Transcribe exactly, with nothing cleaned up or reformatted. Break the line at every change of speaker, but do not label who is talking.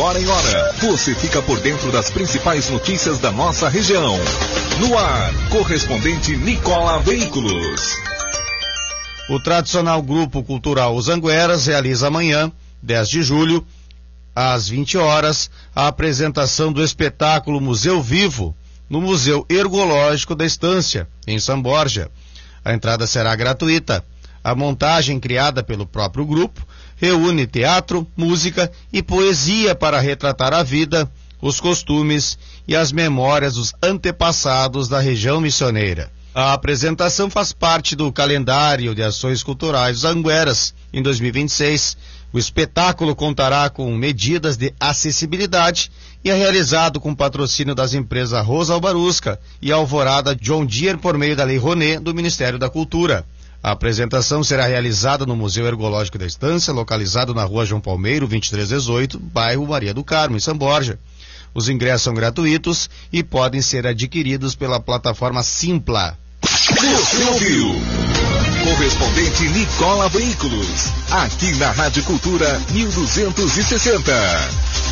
hora em hora, você fica por dentro das principais notícias da nossa região. No ar, correspondente Nicola Veículos.
O tradicional Grupo Cultural Os Angueras realiza amanhã, dez de julho, às vinte horas, a apresentação do espetáculo Museu Vivo, no Museu Ergológico da Estância, em São Borja. A entrada será gratuita. A montagem, criada pelo próprio grupo, reúne teatro, música e poesia para retratar a vida, os costumes e as memórias dos antepassados da região missioneira. A apresentação faz parte do calendário de ações culturais dos Angueras. Em dois mil e vinte e seis, o espetáculo contará com medidas de acessibilidade e é realizado com patrocínio das empresas Rosa Albarusca e Alvorada John Deere por meio da Lei Rouanet do Ministério da Cultura. A apresentação será realizada no Museu Ergológico da Estância, localizado na Rua João Palmeiro, vinte e três dezoito, bairro Maria do Carmo, em São Borja. Os ingressos são gratuitos e podem ser adquiridos pela plataforma Simpla.
Você ouviu? Correspondente Nicola Veículos, aqui na Rádio Cultura mil duzentos e sessenta.